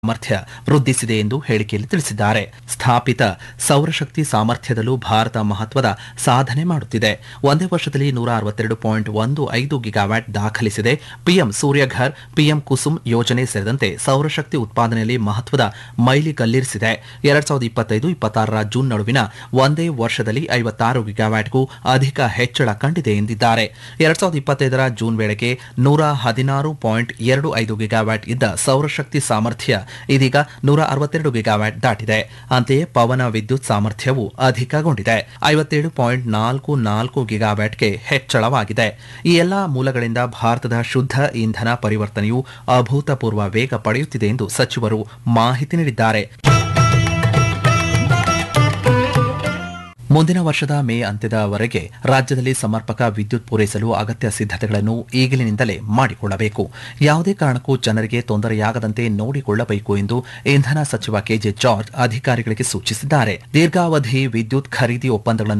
ಸಾಮರ್ಥ್ಯ ವೃದ್ಧಿಸಿದೆ ಎಂದು ಹೇಳಿಕೆಯಲ್ಲಿ ತಿಳಿಸಿದ್ದಾರೆ. ಸ್ಥಾಪಿತ ಸೌರಶಕ್ತಿ ಸಾಮರ್ಥ್ಯದಲ್ಲೂ ಭಾರತ ಮಹತ್ವದ ಸಾಧನೆ ಮಾಡುತ್ತಿದೆ. ಒಂದೇ ವರ್ಷದಲ್ಲಿ 162.15 ಗಿಗಾವ್ಯಾಟ್ ದಾಖಲಿಸಿದೆ. ಪಿಎಂ ಸೂರ್ಯಘರ್, ಪಿಎಂ ಕುಸುಮ್ ಯೋಜನೆ ಸೇರಿದಂತೆ ಸೌರಶಕ್ತಿ ಉತ್ಪಾದನೆಯಲ್ಲಿ ಮಹತ್ವದ ಮೈಲಿಗಲ್ಲಿರಿಸಿದೆ. 2025-26 ಜೂನ್ ನಡುವಿನ ಒಂದೇ ವರ್ಷದಲ್ಲಿ 56 ಗಿಗಾವ್ಯಾಟ್ಗೂ ಅಧಿಕ ಹೆಚ್ಚಳ ಕಂಡಿದೆ ಎಂದಿದ್ದಾರೆ. 2025 ಜೂನ್ ವೇಳೆಗೆ 116.25 ಗಿಗಾವ್ಯಾಟ್ ಇದ್ದ ಸೌರಶಕ್ತಿ ಸಾಮರ್ಥ್ಯ ಇದೀಗ 162 ಗಿಗಾವ್ಯಾಟ್ ದಾಟಿದೆ. ಅಂತೆಯೇ ಪವನ ವಿದ್ಯುತ್ ಸಾಮರ್ಥ್ಯವೂ ಅಧಿಕಗೊಂಡಿದೆ. 57.44 ಗಿಗಾವ್ಯಾಟ್ಗೆ ಹೆಚ್ಚಳವಾಗಿದೆ. ಈ ಎಲ್ಲಾ ಮೂಲಗಳಿಂದ ಭಾರತದ ಶುದ್ಧ ಇಂಧನ ಪರಿವರ್ತನೆಯು ಅಭೂತಪೂರ್ವ ವೇಗ ಪಡೆಯುತ್ತಿದೆ ಎಂದು ಸಚಿವರು ಮಾಹಿತಿ ನೀಡಿದ್ದಾರೆ. ಮುಂದಿನ ವರ್ಷದ ಮೇ ಅಂತ್ಯದವರೆಗೆ ರಾಜ್ಯದಲ್ಲಿ ಸಮರ್ಪಕ ವಿದ್ಯುತ್ ಪೂರೈಸಲು ಅಗತ್ಯ ಸಿದ್ದತೆಗಳನ್ನು ಈಗಲಿನಿಂದಲೇ ಮಾಡಿಕೊಳ್ಳಬೇಕು. ಯಾವುದೇ ಕಾರಣಕ್ಕೂ ಜನರಿಗೆ ತೊಂದರೆಯಾಗದಂತೆ ನೋಡಿಕೊಳ್ಳಬೇಕು ಎಂದು ಇಂಧನ ಸಚಿವ ಕೆಜೆ ಜಾರ್ಜ್ ಅಧಿಕಾರಿಗಳಿಗೆ ಸೂಚಿಸಿದ್ದಾರೆ. ದೀರ್ಘಾವಧಿ ವಿದ್ಯುತ್ ಖರೀದಿ ಒಪ್ಪಂದಗಳನ್ನು